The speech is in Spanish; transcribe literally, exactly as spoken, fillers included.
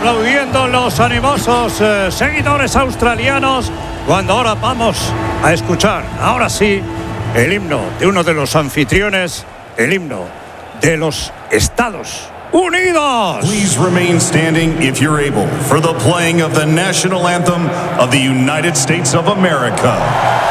aplaudiendo los animosos eh, seguidores australianos cuando ahora vamos a escuchar, ahora sí, el himno de uno de los anfitriones, el himno de los Estados Unidos. Please remain standing if you're able for the playing of the national anthem of the United States of America.